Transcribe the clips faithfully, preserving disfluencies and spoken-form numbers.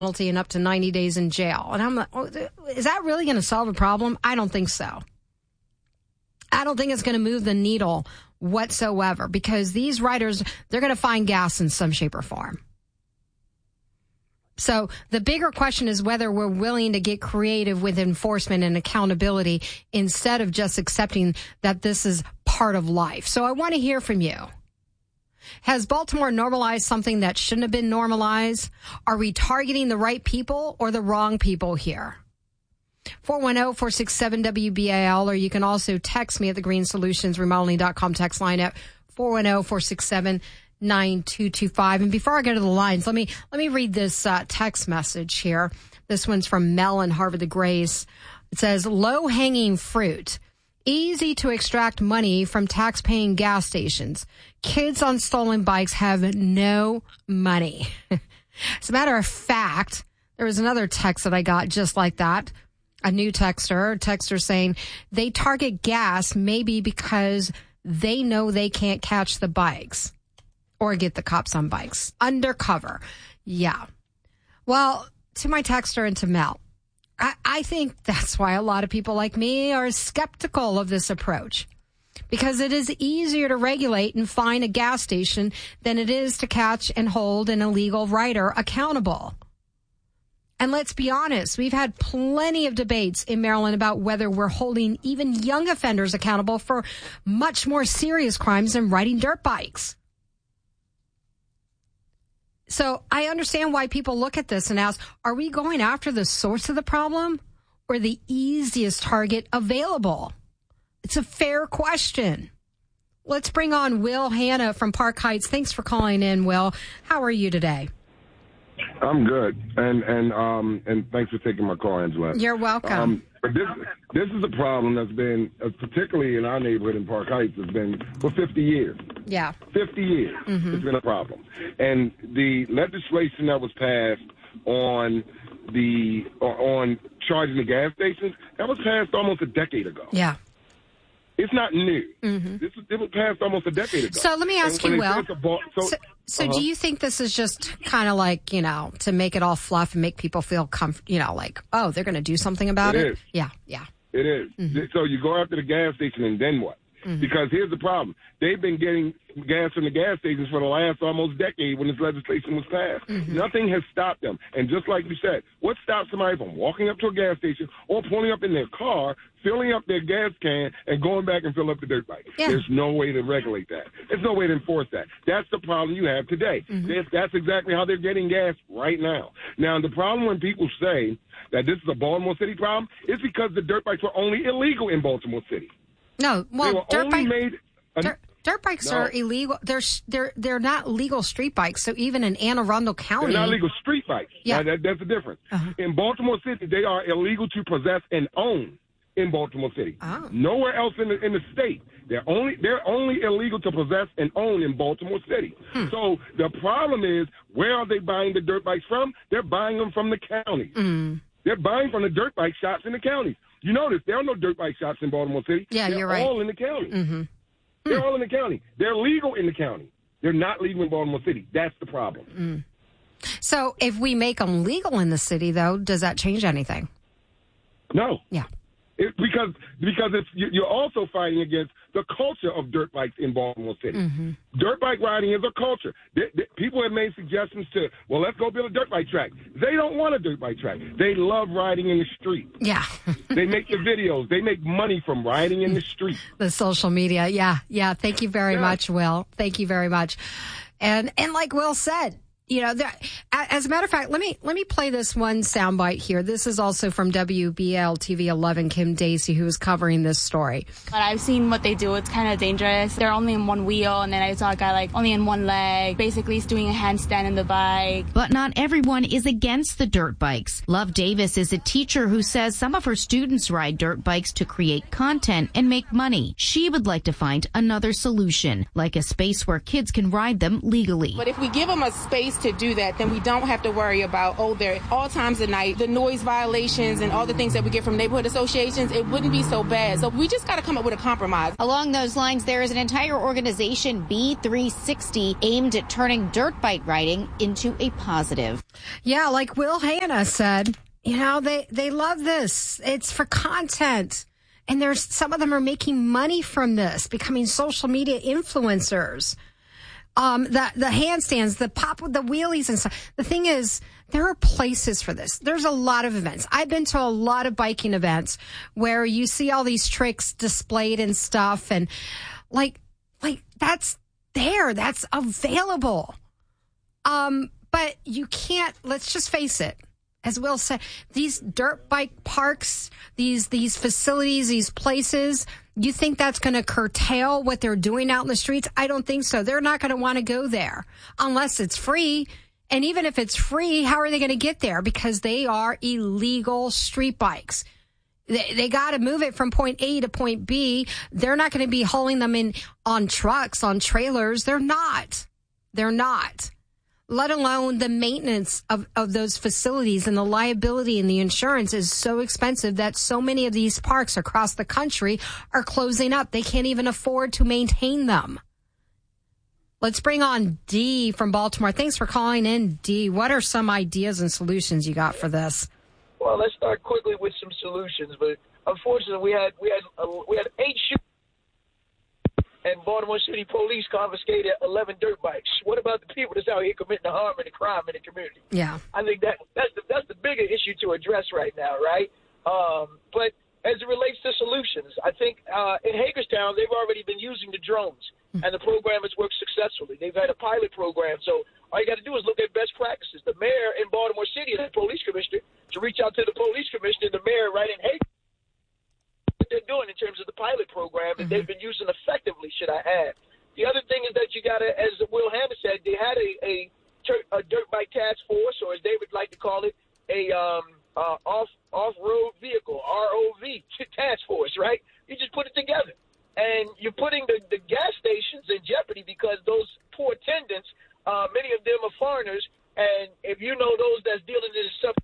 penalty and up to ninety days in jail. And I'm like, oh, is that really going to solve a problem? I don't think so. I don't think it's going to move the needle whatsoever, because these riders, they're going to find gas in some shape or form. So the bigger question is whether we're willing to get creative with enforcement and accountability instead of just accepting that this is part of life. So I want to hear from you. Has Baltimore normalized something that shouldn't have been normalized? Are we targeting the right people or the wrong people here? four one zero, four six seven, W B A L, or you can also text me at the green solutions remodeling dot com text line at four one zero, four six seven, nine two two five. And before I go to the lines, let me let me read this uh, text message here. This one's from Mel in Harvard the Grace. It says, low-hanging fruit. Easy to extract money from tax-paying gas stations. Kids on stolen bikes have no money. As a matter of fact, there was another text that I got just like that. A new texter, a texter saying they target gas maybe because they know they can't catch the bikes or get the cops on bikes. Undercover. Yeah. Well, to my texter and to Mel, I, I think that's why a lot of people like me are skeptical of this approach, because it is easier to regulate and fine a gas station than it is to catch and hold an illegal rider accountable. And let's be honest, we've had plenty of debates in Maryland about whether we're holding even young offenders accountable for much more serious crimes than riding dirt bikes. So I understand why people look at this and ask, are we going after the source of the problem or the easiest target available? It's a fair question. Let's bring on Will Hanna from Park Heights. Thanks for calling in, Will. How are you today? I'm good, and and um and thanks for taking my call, Angela. You're welcome. Um, but this this is a problem that's been, uh, particularly in our neighborhood in Park Heights, has been for fifty years. Yeah, fifty years. Mm-hmm. It's been a problem, and the legislation that was passed on the uh, on charging the gas stations, that was passed almost a decade ago. Yeah. It's not new. Mm-hmm. This it was passed almost a decade ago. So let me ask you, Will. Ball, so, so so uh-huh. do you think this is just kind of like, you know, to make it all fluff and make people feel comf- you know, like, oh, they're going to do something about it? It is. Yeah, yeah. It is. Mm-hmm. So you go after the gas station, and then what? Mm-hmm. Because here's the problem. They've been getting gas from the gas stations for the last almost decade when this legislation was passed. Mm-hmm. Nothing has stopped them. And just like you said, what stops somebody from walking up to a gas station or pulling up in their car, filling up their gas can, and going back and fill up the dirt bike? Yeah. There's no way to regulate that. There's no way to enforce that. That's the problem you have today. Mm-hmm. That's exactly how they're getting gas right now. Now, the problem when people say that this is a Baltimore City problem is because the dirt bikes were only illegal in Baltimore City. No, well, dirt, bike, made a, dirt, dirt bikes no. are illegal. They're they're they're not legal street bikes. So even in Anne Arundel County, they're not legal street bikes. Yeah, now, that, that's the difference. Uh-huh. In Baltimore City, they are illegal to possess and own in Baltimore City. Oh. Nowhere else in the in the state. They're only they're only illegal to possess and own in Baltimore City. Hmm. So the problem is, where are they buying the dirt bikes from? They're buying them from the counties. Mm. They're buying from the dirt bike shops in the counties. You notice there are no dirt bike shops in Baltimore City. Yeah, They're you're right. all in the county. Mm-hmm. They're mm. all in the county. They're legal in the county. They're not legal in Baltimore City. That's the problem. Mm. So if we make them legal in the city, though, does that change anything? No. Yeah. It, because because it's, you're also fighting against the culture of dirt bikes in Baltimore City. Mm-hmm. Dirt bike riding is a culture. They, they, people have made suggestions to, well, let's go build a dirt bike track. They don't want a dirt bike track. They love riding in the street. Yeah. They make the videos. They make money from riding in the street. The social media. Yeah. Yeah. Thank you very yeah. much, Will. Thank you very much. And and like Will said, you know, there, as a matter of fact, let me let me play this one soundbite here. This is also from W B L T V eleven, Kim Dacey, who was covering this story. But I've seen what they do. It's kind of dangerous. They're only in one wheel, and then I saw a guy like only in one leg. Basically, he's doing a handstand in the bike. But not everyone is against the dirt bikes. Love Davis is a teacher who says some of her students ride dirt bikes to create content and make money. She would like to find another solution, like a space where kids can ride them legally. But if we give them a space to do that, then we don't have to worry about, oh, they're all times of night, the noise violations and all the things that we get from neighborhood associations. It wouldn't be so bad. So we just got to come up with a compromise. Along those lines, there is an entire organization, B three sixty, aimed at turning dirt bike riding into a positive. Yeah, like Will Hanna said, you know, they, they love this. It's for content. And there's some of them are making money from this, becoming social media influencers. Um, the, the handstands, the pop with the wheelies and stuff. The thing is, there are places for this. There's a lot of events. I've been to a lot of biking events where you see all these tricks displayed and stuff. And like, like that's there. That's available. Um, but you can't, let's just face it. As Will said, these dirt bike parks, these these facilities, these places, you think that's going to curtail what they're doing out in the streets? I don't think so. They're not going to want to go there unless it's free. And even if it's free, how are they going to get there? Because they are illegal street bikes. They, they got to move it from point A to point B. They're not going to be hauling them in on trucks, on trailers. They're not. They're not. Let alone the maintenance of, of those facilities, and the liability and the insurance is so expensive that so many of these parks across the country are closing up. They can't even afford to maintain them. Let's bring on Dee from Baltimore. Thanks for calling in, Dee. What are some ideas and solutions you got for this? Well, let's start quickly with some solutions. But unfortunately, we had we had uh, we had eight shootings. And Baltimore City police confiscated eleven dirt bikes. What about the people that's out here committing the harm and the crime in the community? Yeah. I think that that's the, that's the bigger issue to address right now, right? Um, but as it relates to solutions, I think uh, in Hagerstown, they've already been using the drones, mm-hmm. and the program has worked successfully. They've had a pilot program. So all you got to do is look at best practices. The mayor in Baltimore City and the police commissioner to reach out to the police commissioner, the mayor right in Hagerstown, they're doing in terms of the pilot program that mm-hmm. they've been using effectively, should I add. The other thing is that you got to, as Will Hanna said, they had a, a, a dirt bike task force, or as they would like to call it, a um, uh, off, off-road vehicle, R O V task force, right? You just put it together. And you're putting the, the gas stations in jeopardy because those poor attendants, uh, many of them are foreigners, and if you know those that's dealing in this stuff,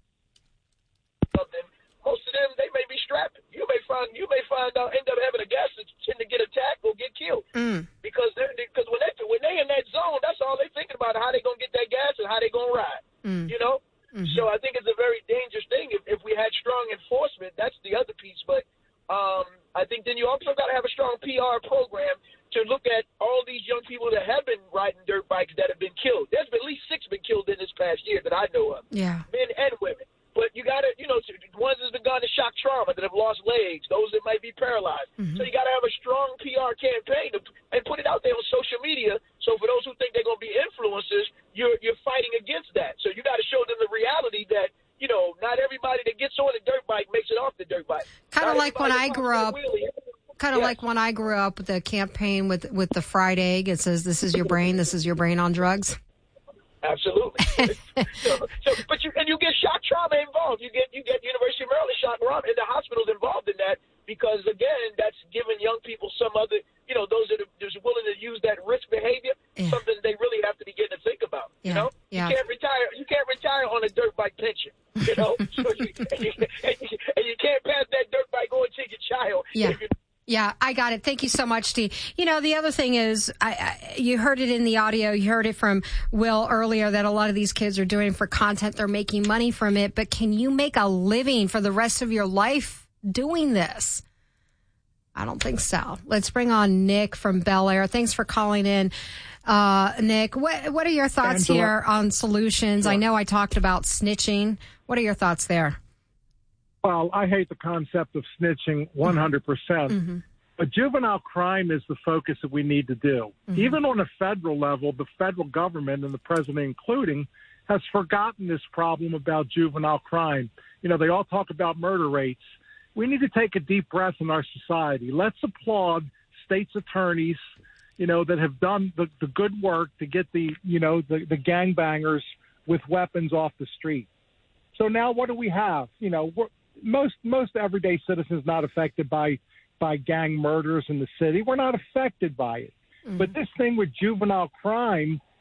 something, most of them, they may be strapping. You may find, you may find out, end up having a gas station to get attacked or get killed. Mm. Because they're, because when they when they in that zone, that's all they're thinking about, how they gonna get that gas and how they gonna ride. Mm. You know. Mm-hmm. So I think it's a very dangerous thing. If, if we had strong enforcement, that's the other piece. But um, I think then you also got to have a strong P R program to look at all these young people that have been riding dirt bikes that have been killed. There's been at least six been killed in this past year that I know of. Yeah. Men and women. But you got to, you know, ones that have gone to shock trauma, that have lost legs, those that might be paralyzed. Mm-hmm. So you got to have a strong P R campaign to, and put it out there on social media. So for those who think they're going to be influencers, you're you're fighting against that. So you got to show them the reality that, you know, not everybody that gets on a dirt bike makes it off the dirt bike. Kind of like when I grew up. Kind of yes. like when I grew up with the campaign with with the fried egg. It says, "This is your brain. This is your brain on drugs." Absolutely. so, so, but you and you get shock trauma involved. You get you get University of Maryland shock trauma, and the hospital's involved in that because again, that's giving young people some other, you know, those that are just willing to use that risk behavior, yeah. something they really have to begin to think about. Yeah. You know, yeah. you can't retire. You can't retire on a dirt bike pension. You know, so you, and, you, and, you, and you can't pass that dirt bike on to your child. Yeah. If you, Yeah, I got it. Thank you so much, Dee. You know, the other thing is, I, I, you heard it in the audio. You heard it from Will earlier that a lot of these kids are doing for content. They're making money from it. But can you make a living for the rest of your life doing this? I don't think so. Let's bring on Nick from Bel Air. Thanks for calling in. Uh, Nick, what, what are your thoughts Angela. here on solutions? Sure. I know I talked about snitching. What are your thoughts there? Well, I hate the concept of snitching one hundred percent, mm-hmm. but juvenile crime is the focus that we need to do. Mm-hmm. Even on a federal level, the federal government and the president including has forgotten this problem about juvenile crime. You know, they all talk about murder rates. We need to take a deep breath in our society. Let's applaud state's attorneys, you know, that have done the, the good work to get the, you know, the, the gangbangers with weapons off the street. So now what do we have? You know, we're, most most everyday citizens not affected by by gang murders in the city. We're not affected by it. Mm-hmm. But this thing with juvenile crime,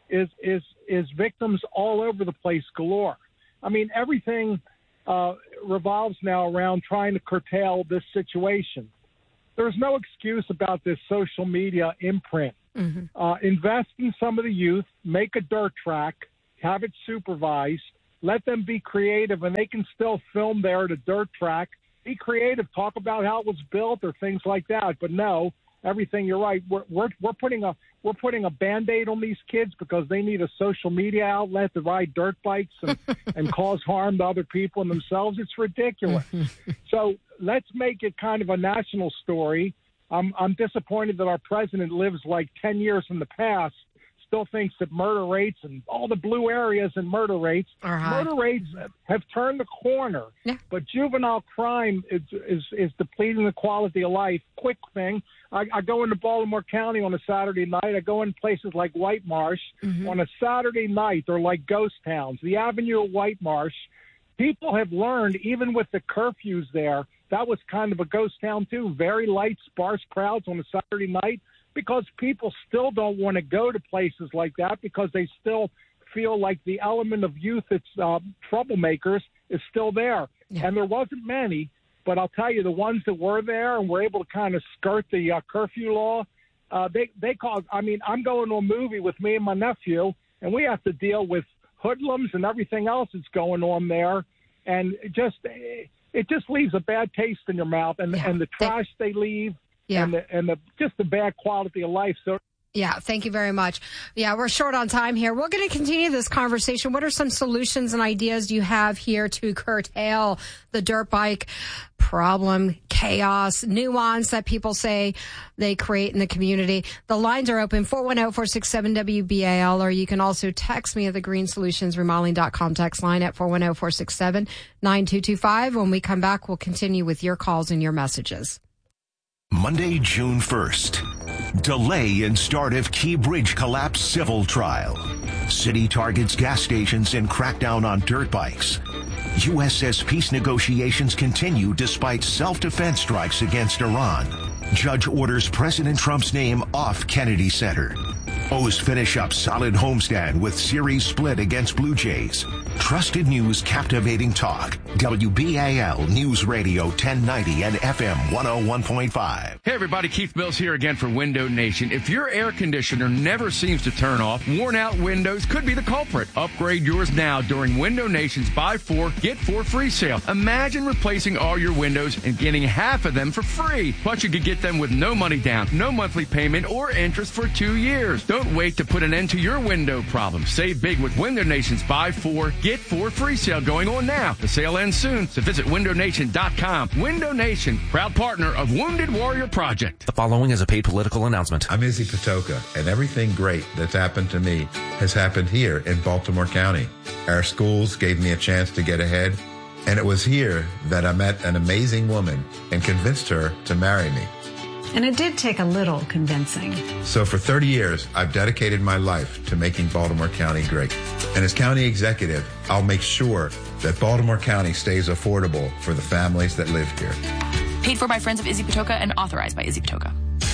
is is is victims all over the place galore. I mean, everything uh, revolves now around trying to curtail this situation. There's no excuse about this social media imprint. Mm-hmm. Uh, invest in some of the youth, make a dirt track, have it supervised, let them be creative, and they can still film there at a dirt track. Be creative, talk about how it was built or things like that. But no, everything, you're right. We're we're, we're putting a we're putting a Band-Aid on these kids because they need a social media outlet to ride dirt bikes and, and cause harm to other people and themselves. It's ridiculous. So let's make it kind of a national story. I'm, I'm disappointed that our president lives like ten years in the past, still thinks that murder rates and all the blue areas and murder rates, uh-huh. murder rates have turned the corner. Yeah. But juvenile crime is, is, is depleting the quality of life. Quick thing, I, I go into Baltimore County on a Saturday night. I go in places like White Marsh. Mm-hmm. On a Saturday night, they're like ghost towns. The Avenue of White Marsh, people have learned, even with the curfews there, that was kind of a ghost town too. Very light, sparse crowds on a Saturday night because people still don't want to go to places like that because they still feel like the element of youth, it's uh, troublemakers, is still there. Yeah. And there wasn't many, but I'll tell you, the ones that were there and were able to kind of skirt the uh, curfew law, uh, they, they caused, I mean, I'm going to a movie with me and my nephew, and we have to deal with hoodlums and everything else that's going on there. And it just... It just leaves a bad taste in your mouth, and yeah. and the trash they leave, yeah. and the, and the just the bad quality of life. So. Yeah, thank you very much. Yeah, we're short on time here. We're going to continue this conversation. What are some solutions and ideas you have here to curtail the dirt bike problem, chaos, nuance that people say they create in the community? The lines are open, four one zero, four six seven, W B A L, or you can also text me at the green solutions remodeling dot com text line at four one zero, four six seven, nine two two five. When we come back, we'll continue with your calls and your messages. Monday, June first. Delay in start of Key Bridge collapse civil trial. City targets gas stations and crackdown on dirt bikes. U S S peace negotiations continue despite self-defense strikes against Iran. Judge orders President Trump's name off Kennedy Center. O's finish up solid homestand with series split against Blue Jays. Trusted news, captivating talk. W B A L News Radio ten ninety and F M one oh one point five. Hey everybody, Keith Mills here again for Window Nation. If your air conditioner never seems to turn off, worn out windows could be the culprit. Upgrade yours now during Window Nation's Buy Four, Get Four Free sale. Imagine replacing all your windows and getting half of them for free. Plus you could get them with no money down, no monthly payment or interest for two years. Don't wait to put an end to your window problem. Save big with Window Nation's Buy Four, Get Four Free sale going on now. The sale ends soon, so visit window nation dot com. Window Nation, proud partner of Wounded Warrior Project. The following is a paid political announcement. I'm Izzy Patoka, and everything great that's happened to me has happened here in Baltimore County. Our schools gave me a chance to get ahead, and it was here that I met an amazing woman and convinced her to marry me. And it did take a little convincing. So for thirty years, I've dedicated my life to making Baltimore County great. And as county executive, I'll make sure that Baltimore County stays affordable for the families that live here. Paid for by friends of Izzy Patoka and authorized by Izzy Patoka.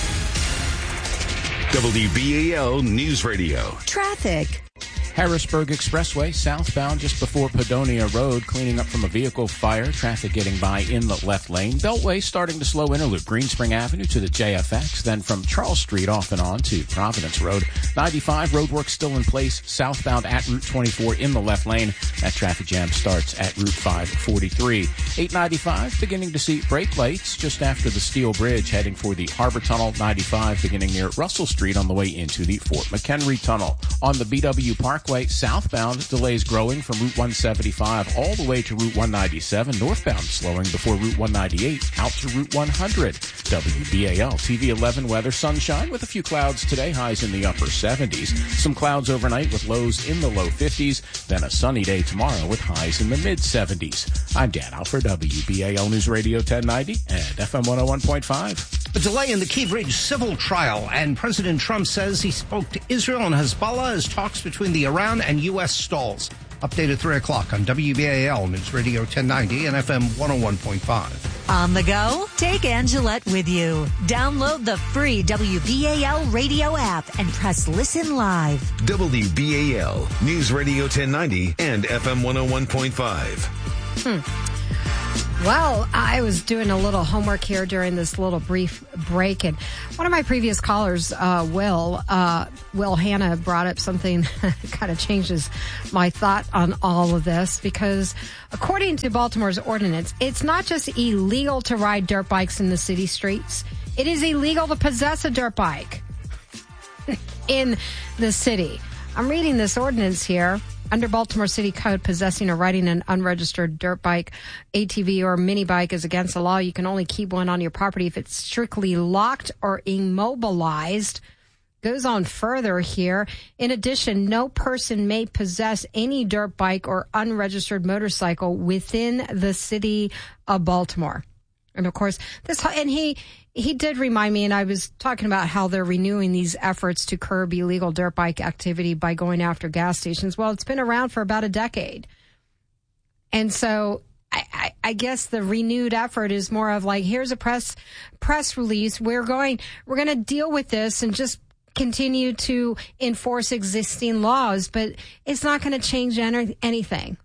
W B A L News Radio. Traffic. Harrisburg Expressway, southbound just before Padonia Road, cleaning up from a vehicle fire. Traffic getting by in the left lane. Beltway starting to slow interloop. Greenspring Avenue to the J F X, then from Charles Street off and on to Providence Road. ninety-five, roadwork still in place, southbound at Route twenty-four in the left lane. That traffic jam starts at Route five forty-three. eight ninety-five, beginning to see brake lights just after the Steel Bridge, heading for the Harbor Tunnel. ninety-five, beginning near Russell Street on the way into the Fort McHenry Tunnel. On the B W Parkway, southbound, delays growing from Route one seventy-five all the way to Route one ninety-seven. Northbound slowing before Route one ninety-eight out to Route one hundred. W B A L T V eleven weather, sunshine with a few clouds today, highs in the upper seventies. Some clouds overnight with lows in the low fifties. Then a sunny day tomorrow with highs in the mid seventies. I'm Dan Alford, W B A L News Radio ten ninety and F M one oh one point five. A delay in the Key Bridge civil trial, and President Trump says he spoke to Israel and Hezbollah as talks between the Iran and U S stalls. Update at three o'clock on W B A L News Radio ten ninety and F M one oh one point five. On the go? Take Angelette with you. Download the free W B A L radio app and press listen live. W B A L, News Radio ten ninety and F M one oh one point five. Hmm. Well, I was doing a little homework here during this little brief break, and one of my previous callers, uh, Will, uh, Will Hanna, brought up something that kind of changes my thought on all of this, because according to Baltimore's ordinance, it's not just illegal to ride dirt bikes in the city streets. It is illegal to possess a dirt bike in the city. I'm reading this ordinance here. Under Baltimore City Code, possessing or riding an unregistered dirt bike, A T V, or mini bike is against the law. You can only keep one on your property if it's strictly locked or immobilized. Goes on further here. In addition, no person may possess any dirt bike or unregistered motorcycle within the city of Baltimore. And of course, this, and he, he did remind me, and I was talking about how they're renewing these efforts to curb illegal dirt bike activity by going after gas stations. Well, it's been around for about a decade. And so I, I, I guess the renewed effort is more of like, here's a press, press release. We're going, we're going to deal with this and just continue to enforce existing laws, but it's not going to change any, anything.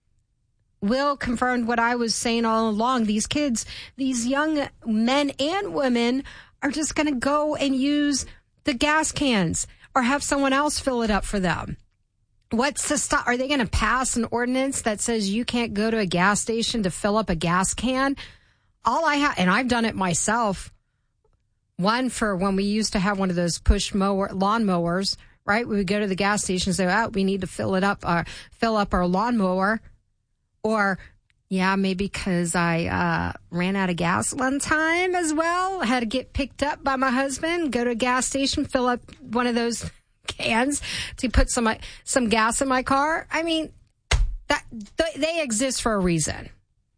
Will confirmed what I was saying all along. These kids, these young men and women are just going to go and use the gas cans or have someone else fill it up for them. What's to stop? Are they going to pass an ordinance that says you can't go to a gas station to fill up a gas can? All I have, and I've done it myself. One for when we used to have one of those push mower, lawn mowers, right? We would go to the gas station and say, oh, we need to fill it up, uh, fill up our lawnmower. Or, yeah, maybe because I uh, ran out of gas one time as well. I had to get picked up by my husband, go to a gas station, fill up one of those cans to put some some gas in my car. I mean, that they exist for a reason.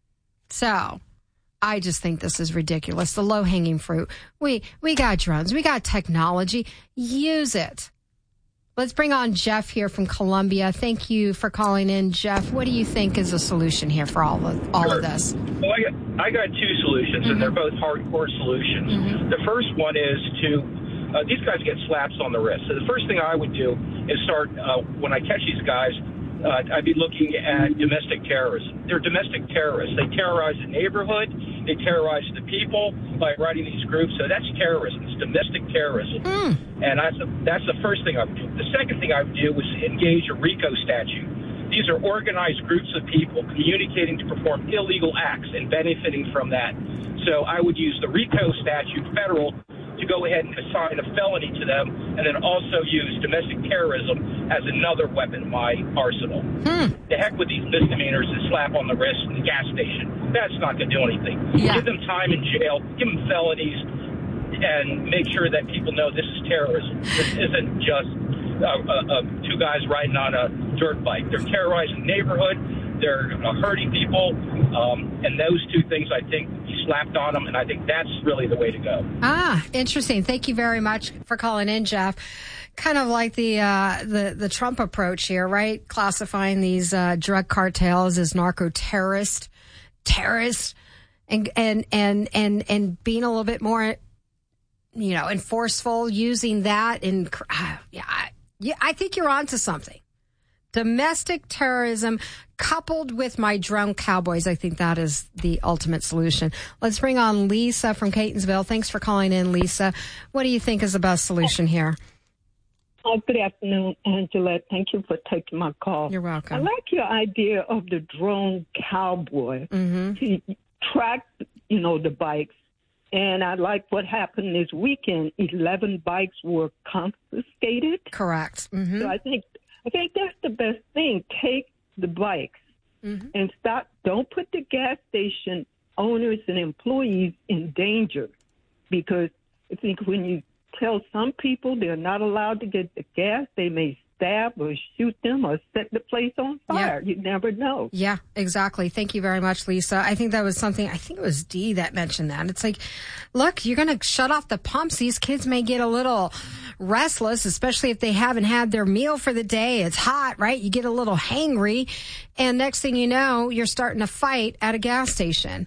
So I just think this is ridiculous. The low-hanging fruit. We, we got drones. We got technology. Use it. Let's bring on Jeff here from Columbia. Thank you for calling in, Jeff. What do you think is a solution here for all of all sure. of this? Well, I got, I got two solutions, mm-hmm. and they're both hardcore solutions. Mm-hmm. The first one is to, uh, these guys get slaps on the wrist. So the first thing I would do is start, uh, when I catch these guys, uh, I'd be looking at domestic terrorism. They're domestic terrorists. They terrorize the neighborhood. They terrorize the people by running these groups. So that's terrorism. It's domestic terrorism. Mm. And that's the, that's the first thing I would do. The second thing I would do was engage a RICO statute. These are organized groups of people communicating to perform illegal acts and benefiting from that. So I would use the RICO statute, federal, to go ahead and assign a felony to them, and then also use domestic terrorism as another weapon in my arsenal. Hmm. The heck with these misdemeanors and slap on the wrist in the gas station. That's not going to do anything. Yeah. Give them time in jail, give them felonies, and make sure that people know this is terrorism. This isn't just uh, uh, uh, two guys riding on a dirt bike. They're terrorizing the neighborhood. They're uh, hurting people. Um, and those two things, I think, he slapped on them, and I think that's really the way to go. Ah, interesting. Thank you very much for calling in, Jeff. Kind of like the uh, the the Trump approach here, right? Classifying these uh, drug cartels as narco-terrorist, terrorists, and and and and and being a little bit more, you know, enforceful, using that. And uh, yeah, I, yeah, I think you're onto something. Domestic terrorism coupled with my drone cowboys. I think that is the ultimate solution. Let's bring on Lisa from Catonsville. Thanks for calling in, Lisa. What do you think is the best solution here? Oh, good afternoon, Angela. Thank you for taking my call. You're welcome. I like your idea of the drone cowboy mm-hmm. to track, you know, the bikes. And I like what happened this weekend. eleven bikes were confiscated. Correct. Mm-hmm. So I think I think that's the best thing. Take the bikes mm-hmm. and stop. Don't put the gas station owners and employees in danger, because I think when you tell some people they're not allowed to get the gas, they may stab or shoot them or set the place on fire. Yeah. You never know. Yeah, exactly. Thank you very much, Lisa. I think that was something, I think it was Dee that mentioned that. It's like, look, you're going to shut off the pumps. These kids may get a little restless, especially if they haven't had their meal for the day. It's hot, right? You get a little hangry. And next thing you know, you're starting a fight at a gas station.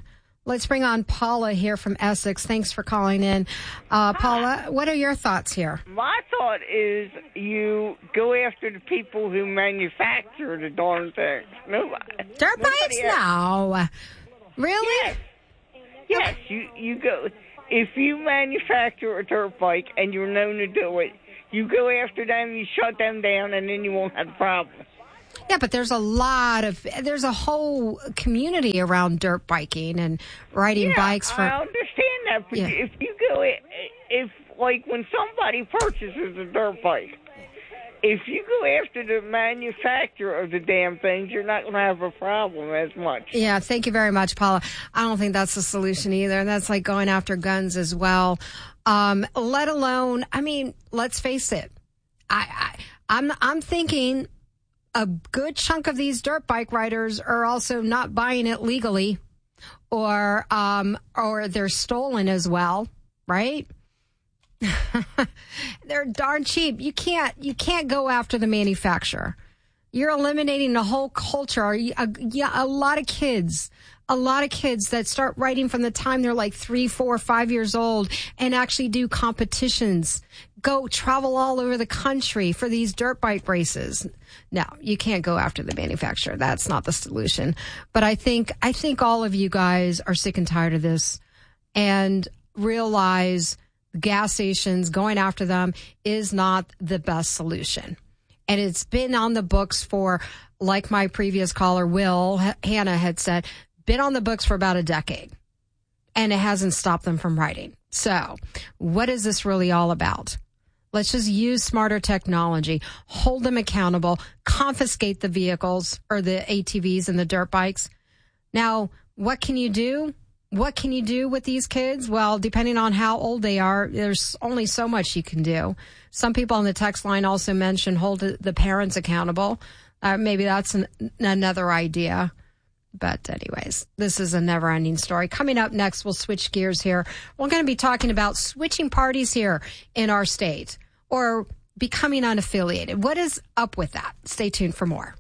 Let's bring on Paula here from Essex. Thanks for calling in. Uh, Paula, what are your thoughts here? My thought is you go after the people who manufacture the darn things. Nobody. Dirt bikes? No. Really? Yes. Yes, you, you go. If you manufacture a dirt bike and you're known to do it, you go after them, you shut them down, and then you won't have a problem. Yeah, but there's a lot of, there's a whole community around dirt biking and riding yeah, bikes for. I understand that, but yeah. if you go, if, like, when somebody purchases a dirt bike, if you go after the manufacturer of the damn things, you're not going to have a problem as much. Yeah, thank you very much, Paula. I don't think that's the solution either. And that's like going after guns as well. Um, let alone, I mean, let's face it. I, I, I'm, I'm thinking a good chunk of these dirt bike riders are also not buying it legally, or, um, or they're stolen as well, right? They're darn cheap. You can't, you can't go after the manufacturer. You're eliminating a whole culture. A, yeah, a lot of kids, a lot of kids that start riding from the time they're like three, four, five years old and actually do competitions, go travel all over the country for these dirt bike races. No, you can't go after the manufacturer. That's not the solution. But I think, I think all of you guys are sick and tired of this and realize gas stations, going after them is not the best solution. And it's been on the books for, like my previous caller, Will, H- Hannah had said, been on the books for about a decade. And it hasn't stopped them from riding. So what is this really all about? Let's just use smarter technology, hold them accountable, confiscate the vehicles or the A T Vs and the dirt bikes. Now, what can you do? What can you do with these kids? Well, depending on how old they are, there's only so much you can do. Some people on the text line also mentioned hold the parents accountable. Uh, maybe that's an, another idea. But anyways, this is a never-ending story. Coming up next, we'll switch gears here. We're going to be talking about switching parties here in our state or becoming unaffiliated. What is up with that? Stay tuned for more.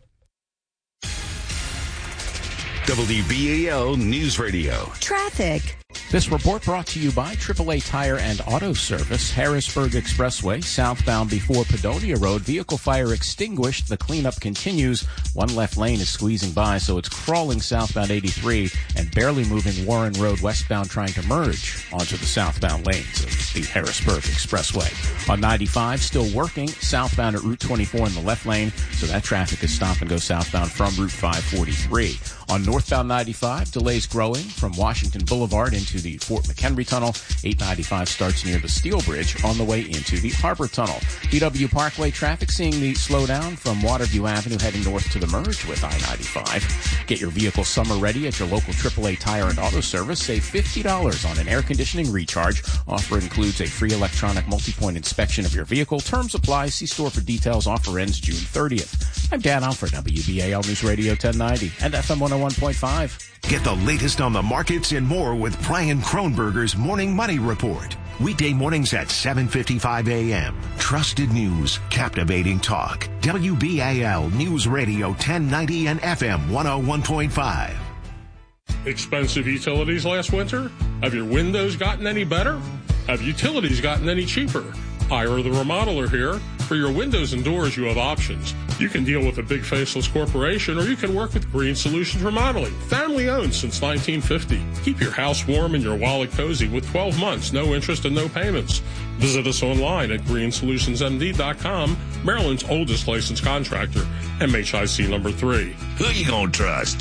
W B A L News Radio. Traffic. This report brought to you by triple A Tire and Auto Service, Harrisburg Expressway, southbound before Padonia Road. Vehicle fire extinguished. The cleanup continues. One left lane is squeezing by, so it's crawling southbound eighty-three and barely moving Warren Road westbound, trying to merge onto the southbound lanes of the Harrisburg Expressway. On ninety-five, still working southbound at Route twenty-four in the left lane, so that traffic is stop and go southbound from Route five forty-three. On northbound ninety-five, delays growing from Washington Boulevard into the Fort McHenry Tunnel. eight ninety-five starts near the Steel Bridge on the way into the Harbor Tunnel. B W Parkway traffic seeing the slowdown from Waterview Avenue heading north to the merge with I ninety-five. Get your vehicle summer ready at your local triple A Tire and Auto Service. Save fifty dollars on an air conditioning recharge. Offer includes a free electronic multi-point inspection of your vehicle. Terms apply. See store for details. Offer ends June thirtieth. I'm Dan Alford, W B A L News Radio ten ninety and F M one oh one point five. Get the latest on the markets and more with Brian Kronberger's Morning Money Report. Weekday mornings at seven fifty-five a.m. Trusted news, captivating talk. W B A L News Radio ten ninety and F M one oh one point five. Expensive utilities last winter? Have your windows gotten any better? Have utilities gotten any cheaper? Ira the Remodeler here. For your windows and doors, you have options. You can deal with a big faceless corporation, or you can work with Green Solutions Remodeling. Family owned since nineteen fifty. Keep your house warm and your wallet cozy with twelve months, no interest and no payments. Visit us online at green solutions m d dot com, Maryland's oldest licensed contractor, M H I C number three. Who you gonna trust?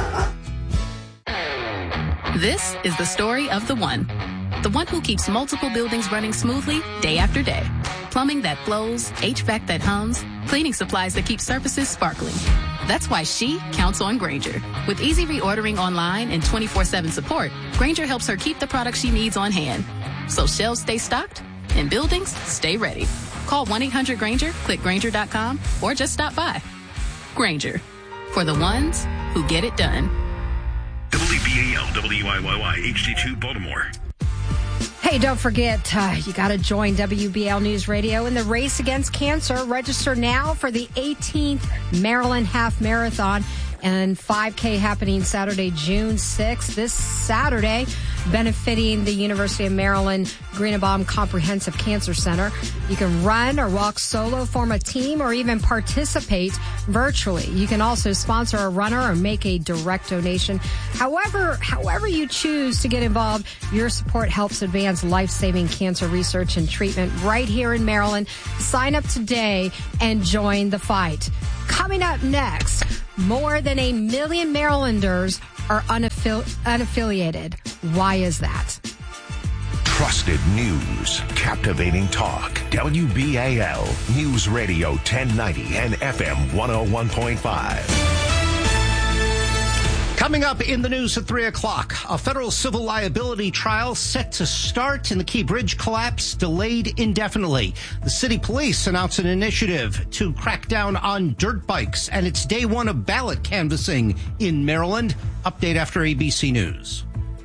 This is the story of the one. The one who keeps multiple buildings running smoothly day after day. Plumbing that flows, H V A C that hums, cleaning supplies that keep surfaces sparkling. That's why she counts on Grainger. With easy reordering online and twenty-four seven support, Grainger helps her keep the products she needs on hand. So shelves stay stocked and buildings stay ready. Call one eight hundred Grainger, click Grainger dot com, or just stop by. Grainger, for the ones who get it done. W B A L W I Y Y H D two Baltimore. Hey, don't forget, uh, you got to join W B L News Radio in the race against cancer. Register now for the eighteenth Maryland Half Marathon. And five K happening Saturday, June sixth, this Saturday, benefiting the University of Maryland Greenebaum Comprehensive Cancer Center. You can run or walk solo, form a team, or even participate virtually. You can also sponsor a runner or make a direct donation. However, however you choose to get involved, your support helps advance life-saving cancer research and treatment right here in Maryland. Sign up today and join the fight. Coming up next, more than a million Marylanders are unaffili- unaffiliated. Why is that? Trusted news, captivating talk. W B A L News Radio ten ninety and F M one oh one point five. Coming up in the news at three o'clock, a federal civil liability trial set to start in the Key Bridge collapse delayed indefinitely. The city police announced an initiative to crack down on dirt bikes, and it's day one of ballot canvassing in Maryland. Update after A B C News.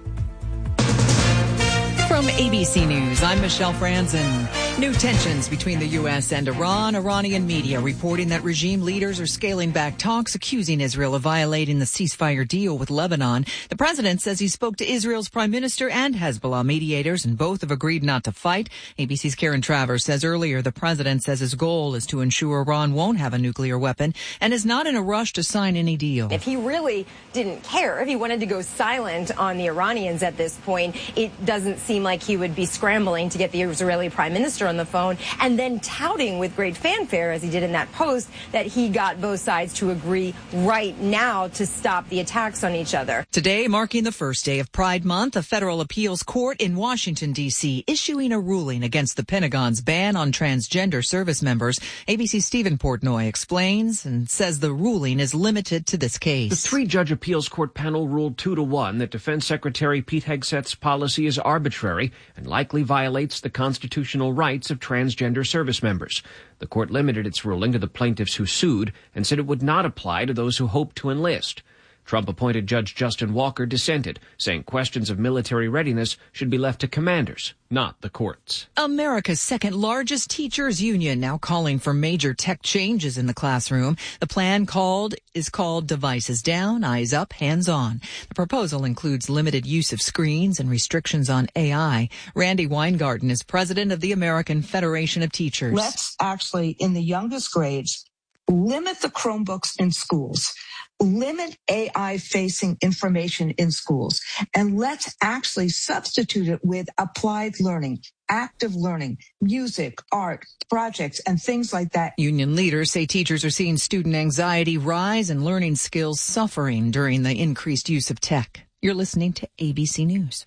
From A B C News, I'm Michelle Franzen. New tensions between the U S and Iran. Iranian media reporting that regime leaders are scaling back talks, accusing Israel of violating the ceasefire deal with Lebanon. The president says he spoke to Israel's prime minister and Hezbollah mediators, and both have agreed not to fight. A B C's Karen Travers says earlier the president says his goal is to ensure Iran won't have a nuclear weapon and is not in a rush to sign any deal. If he really didn't care, if he wanted to go silent on the Iranians at this point, it doesn't seem like he would be scrambling to get the Israeli prime minister on the phone and then touting with great fanfare, as he did in that post, that he got both sides to agree right now to stop the attacks on each other. Today, marking the first day of Pride Month, a federal appeals court in Washington, D C issuing a ruling against the Pentagon's ban on transgender service members. A B C's Stephen Portnoy explains and says the ruling is limited to this case. The three-judge appeals court panel ruled two to one that Defense Secretary Pete Hegseth's policy is arbitrary and likely violates the constitutional rights of transgender service members. The court limited its ruling to the plaintiffs who sued and said it would not apply to those who hope to enlist. Trump-appointed Judge Justin Walker dissented, saying questions of military readiness should be left to commanders, not the courts. America's second largest teachers union now calling for major tech changes in the classroom. The plan called is called Devices Down, Eyes Up, Hands On. The proposal includes limited use of screens and restrictions on A I. Randy Weingarten is president of the American Federation of Teachers. Let's actually, in the youngest grades, limit the Chromebooks in schools. Limit A I-facing information in schools, and let's actually substitute it with applied learning, active learning, music, art, projects, and things like that. Union leaders say teachers are seeing student anxiety rise and learning skills suffering during the increased use of tech. You're listening to A B C News.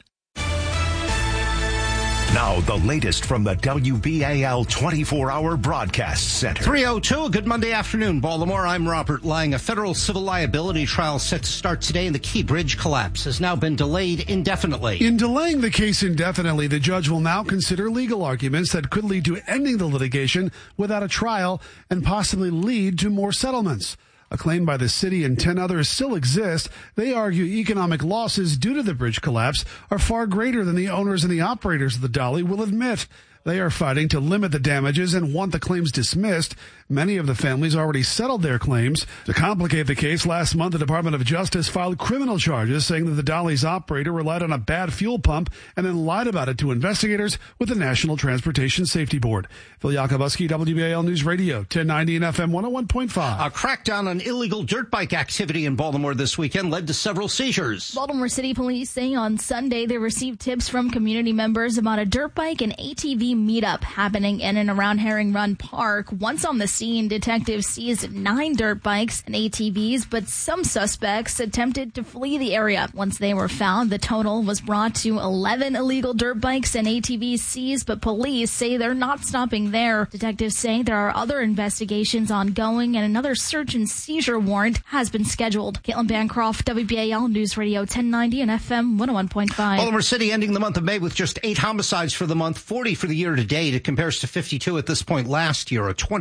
Now, the latest from the W B A L twenty-four hour Broadcast Center. three oh two, good Monday afternoon, Baltimore. I'm Robert Lang. A federal civil liability trial set to start today in the Key Bridge collapse has now been delayed indefinitely. In delaying the case indefinitely, the judge will now consider legal arguments that could lead to ending the litigation without a trial and possibly lead to more settlements. A claim by the city and ten others still exist. They argue economic losses due to the bridge collapse are far greater than the owners and the operators of the dolly will admit. They are fighting to limit the damages and want the claims dismissed. Many of the families already settled their claims. To complicate the case, last month the Department of Justice filed criminal charges saying that the dolly's operator relied on a bad fuel pump and then lied about it to investigators with the National Transportation Safety Board. Phil Yakobuski, W B A L News Radio, ten ninety and F M one oh one point five. A crackdown on illegal dirt bike activity in Baltimore this weekend led to several seizures. Baltimore City Police saying on Sunday they received tips from community members about a dirt bike and A T V meetup happening in and around Herring Run Park. Once on the scene, detectives seized nine dirt bikes and A T Vs, but some suspects attempted to flee the area. Once they were found, the total was brought to eleven illegal dirt bikes and A T Vs seized, but police say they're not stopping there. Detectives say there are other investigations ongoing and another search and seizure warrant has been scheduled. Caitlin Bancroft, W B A L News Radio ten ninety and F M one oh one point five. Baltimore City ending the month of May with just eight homicides for the month, forty for the year to date. It compares to fifty-two at this point last year, a twenty-three percent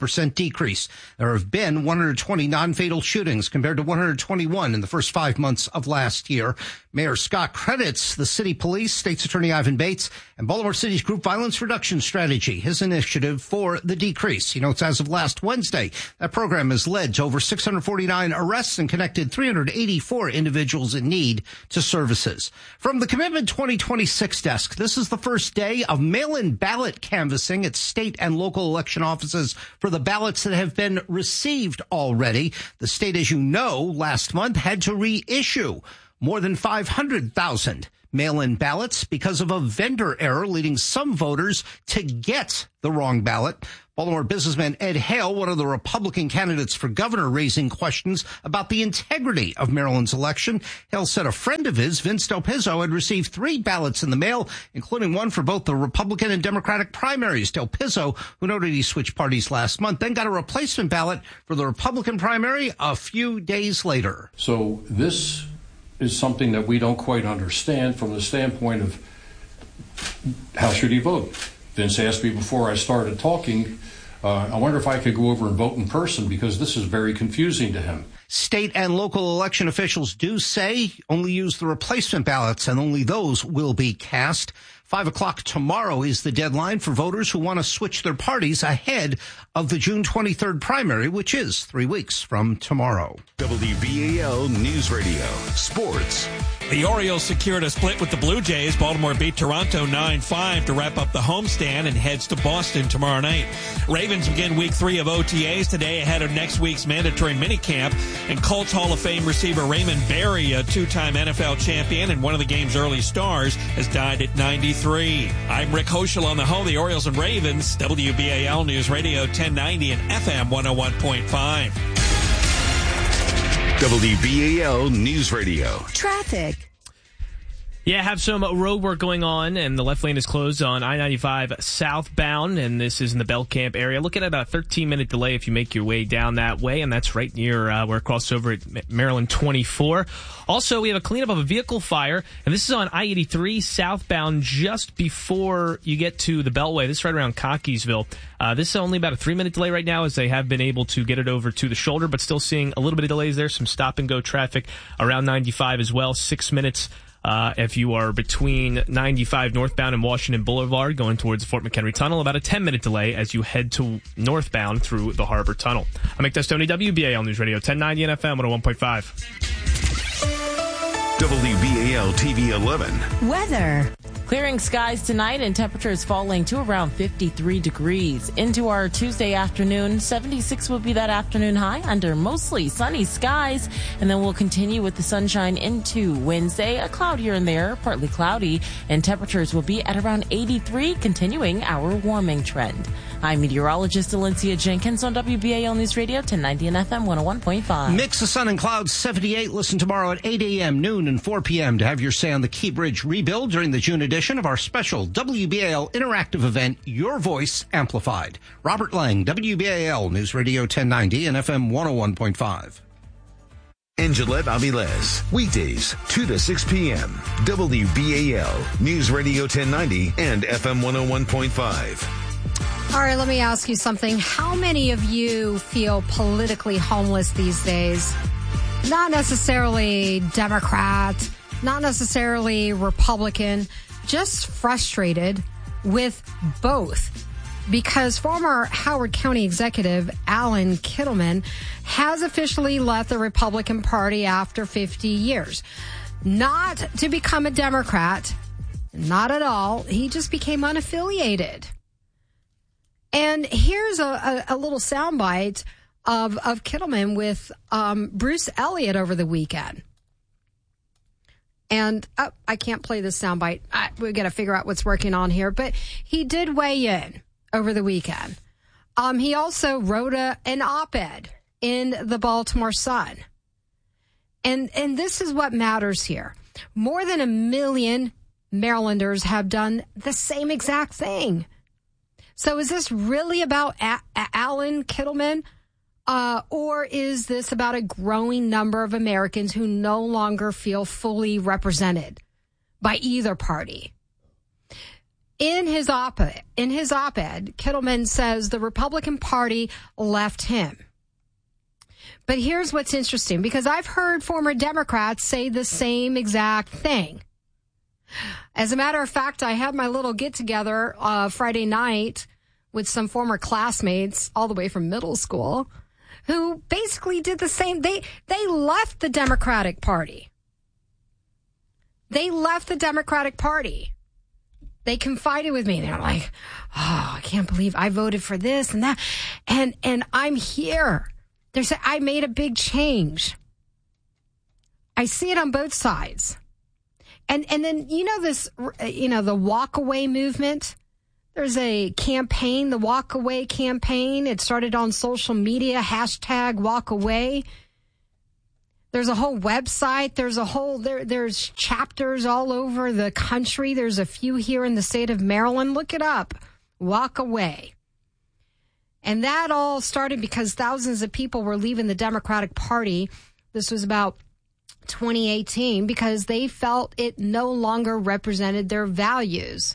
percent decrease. There have been one hundred twenty non-fatal shootings compared to one hundred twenty-one in the first five months of last year. Mayor Scott credits the city police, State's Attorney Ivan Bates, and Baltimore City's group violence reduction strategy, his initiative for the decrease. He notes as of last Wednesday, that program has led to over six hundred forty-nine arrests and connected three hundred eighty-four individuals in need to services. From the Commitment twenty twenty-six desk, this is the first day of mail-in ballot canvassing at state and local election offices for the ballots that have been received already. The state, as you know, last month had to reissue more than five hundred thousand mail-in ballots because of a vendor error, leading some voters to get the wrong ballot. Baltimore businessman Ed Hale, one of the Republican candidates for governor, raising questions about the integrity of Maryland's election. Hale said a friend of his, Vince Del Pizzo, had received three ballots in the mail, including one for both the Republican and Democratic primaries. Del Pizzo, who noted he switched parties last month, then got a replacement ballot for the Republican primary a few days later. So this is something that we don't quite understand from the standpoint of how should he vote. Vince asked me before I started talking, uh, I wonder if I could go over and vote in person because this is very confusing to him. State and local election officials do say only use the replacement ballots and only those will be cast. Five o'clock tomorrow is the deadline for voters who want to switch their parties ahead of the June twenty-third primary, which is three weeks from tomorrow. W B A L News Radio Sports. The Orioles secured a split with the Blue Jays. Baltimore beat Toronto nine five to wrap up the homestand and heads to Boston tomorrow night. Ravens begin week three of O T As today ahead of next week's mandatory minicamp. And Colts Hall of Fame receiver Raymond Berry, a two-time N F L champion and one of the game's early stars, has died at ninety-three. I'm Rick Hoschel on the home of the Orioles and Ravens, W B A L News Radio ten ninety and F M one oh one point five. W B A L News Radio. Traffic. Yeah, have some road work going on, and the left lane is closed on I ninety-five southbound, and this is in the Belcamp area. Looking at about a thirteen-minute delay if you make your way down that way, and that's right near uh, where it crosses over at Maryland twenty-four. Also, we have a cleanup of a vehicle fire, and this is on I eighty-three southbound just before you get to the Beltway. This is right around Cockeysville. Uh, this is only about a three-minute delay right now as they have been able to get it over to the shoulder, but still seeing a little bit of delays there. Some stop-and-go traffic around ninety-five as well. Six minutes uh, if you are between ninety-five northbound and Washington Boulevard going towards the Fort McHenry Tunnel. About a ten-minute delay as you head to northbound through the Harbor Tunnel. I'm Mick Testoni, W B A L News Radio, ten ninety and F M one oh one point five. W B A L T V eleven. Weather. Clearing skies tonight and temperatures falling to around fifty-three degrees. Into our Tuesday afternoon, seventy-six will be that afternoon high under mostly sunny skies. And then we'll continue with the sunshine into Wednesday. A cloud here and there, partly cloudy, and temperatures will be at around eighty-three, continuing our warming trend. I'm meteorologist Valencia Jenkins on W B A L News Radio, ten ninety and F M one oh one point five. Mix of sun and clouds, seventy-eight. Listen tomorrow at eight a.m., noon, and four p.m. to have your say on the Key Bridge rebuild during the June edition of our special W B A L interactive event, Your Voice Amplified. Robert Lang, W B A L News Radio ten ninety and F M one oh one point five. And Gillette Avilés, weekdays, two to six p.m. W B A L News Radio ten ninety and F M one oh one point five. All right, let me ask you something. How many of you feel politically homeless these days? Not necessarily Democrat, not necessarily Republican, just frustrated with both. Because former Howard County Executive Alan Kittleman has officially left the Republican Party after fifty years. Not to become a Democrat, not at all. He just became unaffiliated. And here's a, a, a little soundbite of, of Kittleman with um, Bruce Elliott over the weekend. And oh, I can't play this soundbite. I, we got to figure out what's working on here. But he did weigh in over the weekend. Um, he also wrote a, an op-ed in the Baltimore Sun. And, and this is what matters here. More than a million Marylanders have done the same exact thing. So is this really about a- a- Alan Kittleman? Uh, or is this about a growing number of Americans who no longer feel fully represented by either party? In his op-ed, in his op-ed, Kittleman says the Republican Party left him. But here's what's interesting, because I've heard former Democrats say the same exact thing. As a matter of fact, I had my little get-together uh, Friday night with some former classmates all the way from middle school who basically did the same. They, they left the Democratic Party. They left the Democratic Party. They confided with me. They're like, oh, I can't believe I voted for this and that. And, and I'm here. There's a, I made a big change. I see it on both sides. And, and then, you know, this, you know, the walk away movement. There's a campaign, the walk away campaign. It started on social media, hashtag walk away. There's a whole website. There's a whole, there, there's chapters all over the country. There's a few here in the state of Maryland. Look it up. Walk away. And that all started because thousands of people were leaving the Democratic Party. This was about twenty eighteen because they felt it no longer represented their values.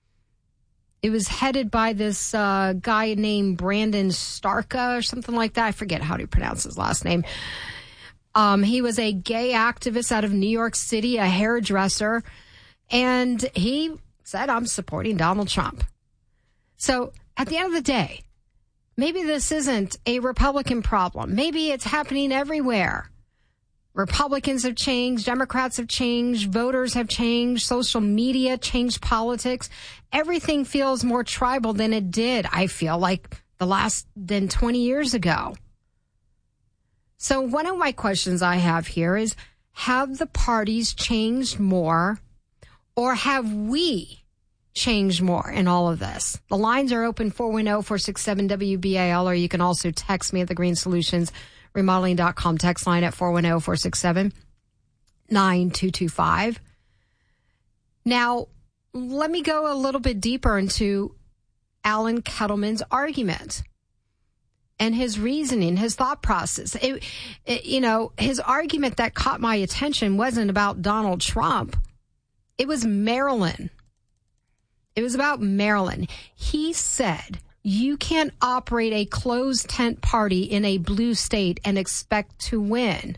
It was headed by this uh, guy named Brandon Starka or something like that. I forget how to pronounce his last name. Um, he was a gay activist out of New York City, a hairdresser, and he said, I'm supporting Donald Trump. So at the end of the day, maybe this isn't a Republican problem. Maybe it's happening everywhere. Republicans have changed, Democrats have changed, voters have changed, social media changed politics. Everything feels more tribal than it did, I feel like, the last than twenty years ago. So one of my questions I have here is, have the parties changed more, or have we changed more in all of this? The lines are open, four one zero, four six seven, W B A L, or you can also text me at the Green Solutions Remodeling dot com text line at four one zero, four six seven, nine two two five. Now, let me go a little bit deeper into Alan Kettleman's argument and his reasoning, his thought process. It, it, you know, his argument that caught my attention wasn't about Donald Trump. It was Maryland. It was about Maryland. He said, you can't operate a closed tent party in a blue state and expect to win.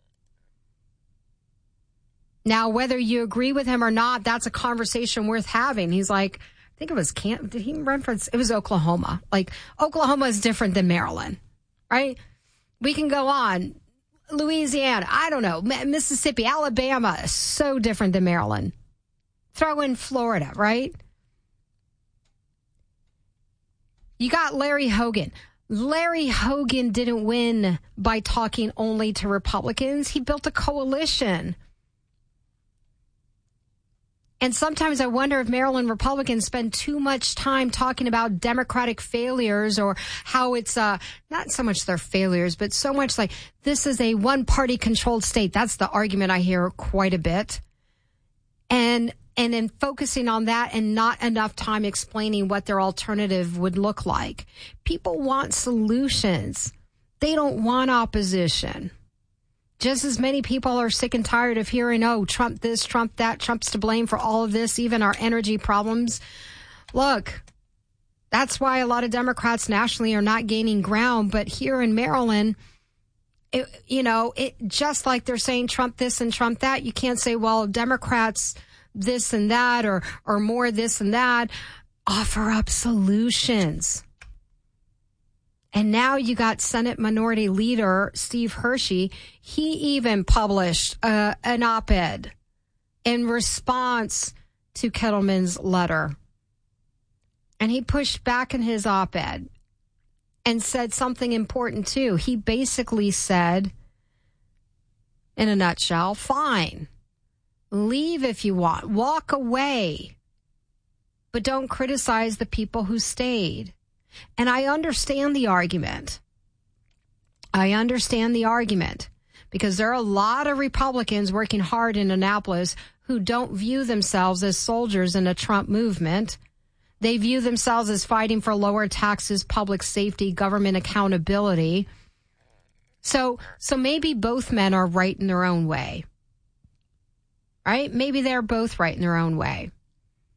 Now, whether you agree with him or not, that's a conversation worth having. He's like, I think it was, Camp, did he reference? It was Oklahoma. Like, Oklahoma is different than Maryland, right? We can go on. Louisiana, I don't know. Mississippi, Alabama is so different than Maryland. Throw in Florida, right? You got Larry Hogan. Larry Hogan didn't win by talking only to Republicans. He built a coalition. And sometimes I wonder if Maryland Republicans spend too much time talking about Democratic failures, or how it's uh, not so much their failures, but so much like this is a one-party controlled state. That's the argument I hear quite a bit. And and then focusing on that and not enough time explaining what their alternative would look like. People want solutions. They don't want opposition. Just as many people are sick and tired of hearing, oh, Trump this, Trump that, Trump's to blame for all of this, even our energy problems. Look, that's why a lot of Democrats nationally are not gaining ground. But here in Maryland, it, you know, it, just like they're saying Trump this and Trump that, you can't say, well, Democrats this and that, or or more this and that. Offer up solutions. And now you got Senate Minority Leader Steve Hershey. He even published uh, an op-ed in response to Kettleman's letter. And he pushed back in his op-ed and said something important too. He basically said, in a nutshell, fine, leave if you want, walk away, but don't criticize the people who stayed. And I understand the argument. I understand the argument because there are a lot of Republicans working hard in Annapolis who don't view themselves as soldiers in a Trump movement. They view themselves as fighting for lower taxes, public safety, government accountability. So, so maybe both men are right in their own way. Right? Maybe they're both right in their own way.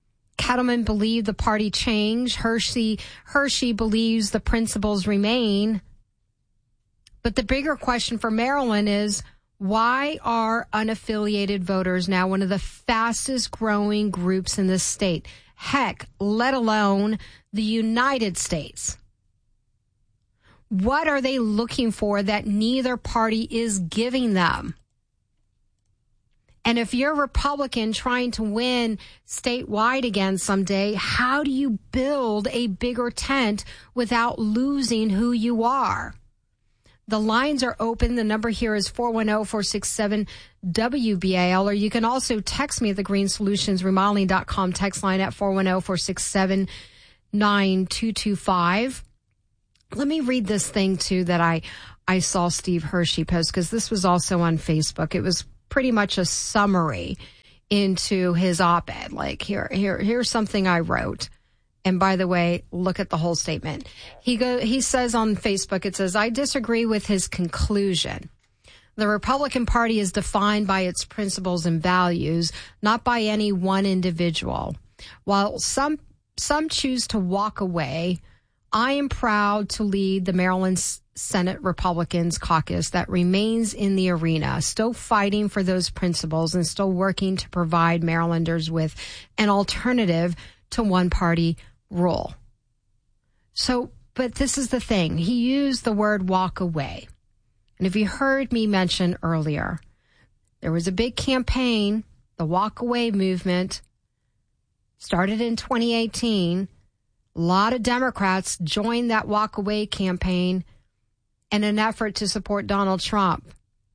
Kettleman believed the party changed. Hershey, Hershey believes the principles remain. But the bigger question for Maryland is, why are unaffiliated voters now one of the fastest growing groups in this state? Heck, let alone the United States. What are they looking for that neither party is giving them? And if you're a Republican trying to win statewide again someday, how do you build a bigger tent without losing who you are? The lines are open. The number here is four one zero, four six seven, W B A L, or you can also text me at the green solutions remodeling dot com text line at four one zero, four six seven, nine two two five. Let me read this thing, too, that I, I saw Steve Hershey post, because this was also on Facebook. It was pretty much a summary into his op-ed. Like, here, here, here's something I wrote. And by the way, look at the whole statement. He go, he says on Facebook, it says, I disagree with his conclusion. The Republican Party is defined by its principles and values, not by any one individual. While some, some choose to walk away, I am proud to lead the Maryland Senate Republicans caucus that remains in the arena, still fighting for those principles and still working to provide Marylanders with an alternative to one-party rule. So, but this is the thing. He used the word walk away. And if you heard me mention earlier, there was a big campaign, the walk away movement, started in twenty eighteen. A lot of Democrats joined that walk away campaign in an effort to support Donald Trump.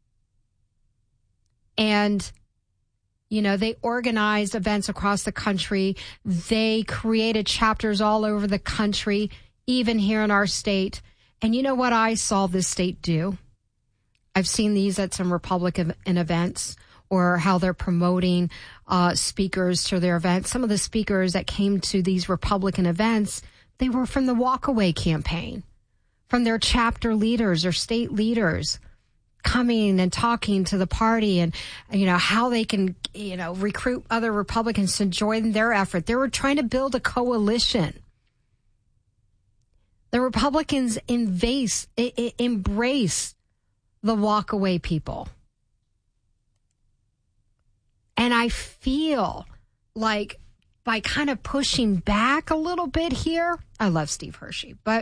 And you know, they organized events across the country. They created chapters all over the country, even here in our state. And you know what I saw this state do? I've seen these at some Republican events, or how they're promoting uh, speakers to their events. Some of the speakers that came to these Republican events, they were from the Walkaway campaign, from their chapter leaders or state leaders, coming and talking to the party and, you know, how they can, you know, recruit other Republicans to join their effort. They were trying to build a coalition. The Republicans invase, embrace the walkaway people. And I feel like by kind of pushing back a little bit here, I love Steve Hershey, but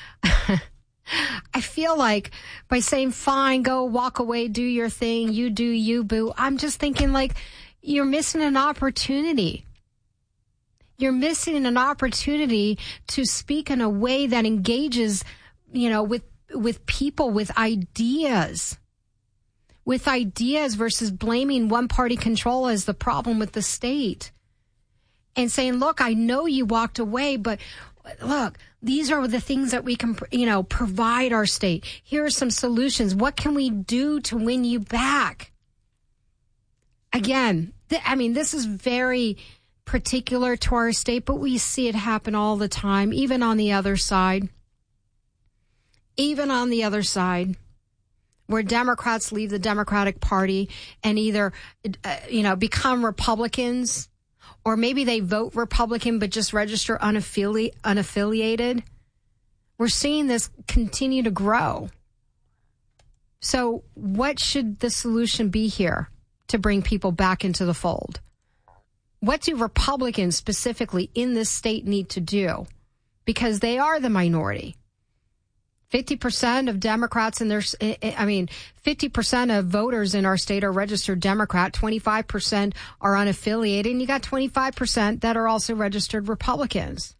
I feel like by saying, fine, go walk away, do your thing, you do you, boo. I'm just thinking like you're missing an opportunity. You're missing an opportunity to speak in a way that engages, you know, with, with people, with ideas, with ideas versus blaming one party control as the problem with the state and saying, look, I know you walked away, but look, these are the things that we can, you know, provide our state. Here are some solutions. What can we do to win you back? Again, th- I mean, this is very particular to our state, but we see it happen all the time, even on the other side. Even on the other side, where Democrats leave the Democratic Party and either, uh, you know, become Republicans, or maybe they vote Republican but just register unaffili- unaffiliated. We're seeing this continue to grow. So what should the solution be here to bring people back into the fold? What do Republicans specifically in this state need to do? Because they are the minority. fifty percent of Democrats in their, I mean, fifty percent of voters in our state are registered Democrat, twenty-five percent are unaffiliated, and you got twenty-five percent that are also registered Republicans.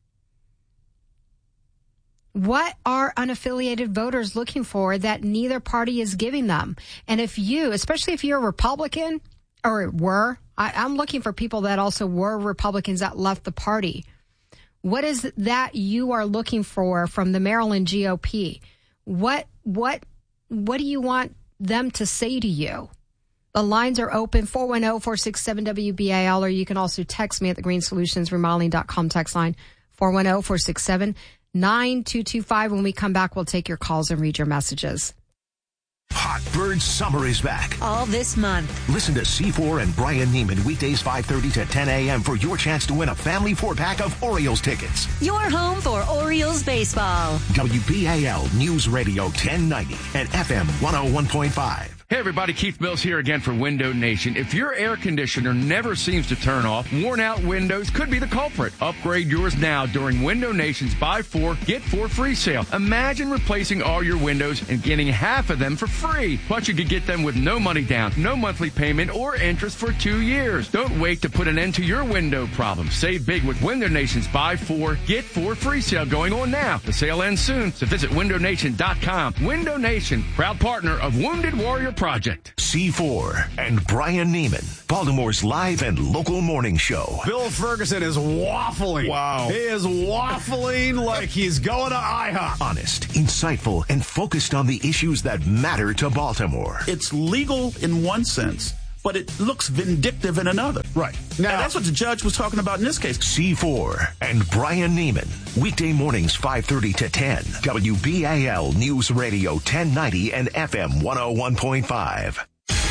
What are unaffiliated voters looking for that neither party is giving them? And if you, especially if you're a Republican, or were, I, I'm looking for people that also were Republicans that left the party. What is that you are looking for from the Maryland G O P? What what what do you want them to say to you? The lines are open, four one zero, four six seven, W B A L, or you can also text me at the green solutions remodeling dot com text line, four one zero, four six seven, nine two two five. When we come back, we'll take your calls and read your messages. Hot Bird Summer is back. All this month. Listen to C four and Brian Neiman weekdays five thirty to ten a.m. for your chance to win a family four-pack of Orioles tickets. Your home for Orioles baseball. W B A L News Radio ten ninety and F M one oh one point five. Hey everybody, Keith Mills here again for Window Nation. If your air conditioner never seems to turn off, worn out windows could be the culprit. Upgrade yours now during Window Nation's Buy Four, Get Four free sale. Imagine replacing all your windows and getting half of them for free. Plus you could get them with no money down, no monthly payment, or interest for two years. Don't wait to put an end to your window problem. Save big with Window Nation's Buy Four, Get Four free sale going on now. The sale ends soon, so visit window nation dot com. Window Nation, proud partner of Wounded Warrior Project. C four and Brian Neiman, Baltimore's live and local morning show. Bill Ferguson is waffling. Wow. He is waffling like he's going to IHOP. Honest, insightful, and focused on the issues that matter to Baltimore. It's legal in one sense, but it looks vindictive in another. Right. Now, and that's what the judge was talking about in this case. C four and Brian Neiman. Weekday mornings five thirty to ten. W B A L News Radio ten ninety and F M one oh one point five.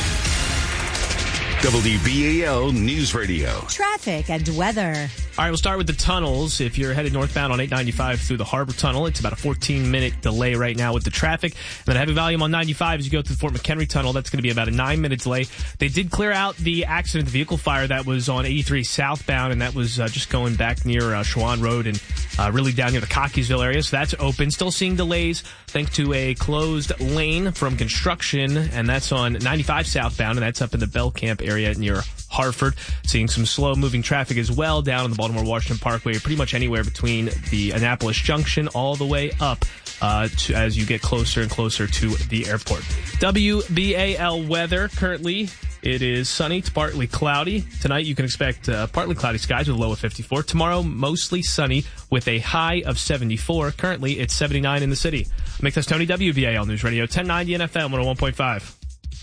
W B A L News Radio. Traffic and weather. All right, we'll start with the tunnels. If you're headed northbound on eight ninety-five through the Harbor Tunnel, it's about a fourteen-minute delay right now with the traffic. And then heavy volume on ninety-five as you go through the Fort McHenry Tunnel. That's going to be about a nine-minute delay. They did clear out the accident, the vehicle fire that was on eighty-three southbound, and that was uh, just going back near uh, Schwann Road and uh, really down near the Cockeysville area. So that's open. Still seeing delays thanks to a closed lane from construction, and that's on ninety-five southbound, and that's up in the Bell Camp area near Hartford. Seeing some slow-moving traffic as well down on the Baltimore-Washington Parkway, pretty much anywhere between the Annapolis Junction all the way up uh, to, as you get closer and closer to the airport. W B A L weather. Currently, it is sunny to partly cloudy. Tonight, you can expect uh, partly cloudy skies with a low of fifty-four. Tomorrow, mostly sunny with a high of seventy-four. Currently, it's seventy-nine in the city. Make this Tony, W B A L News Radio, ten ninety and F M one oh one point five.